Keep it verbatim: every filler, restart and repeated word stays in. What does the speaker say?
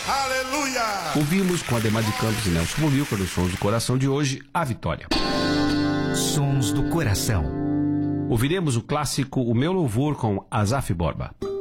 Aleluia! Ouvimos com Ademar de Campos e Nelson Mumilca nos Sons do Coração de hoje, A Vitória. Sons do Coração. Ouviremos o clássico O Meu Louvor com Asaf Borba.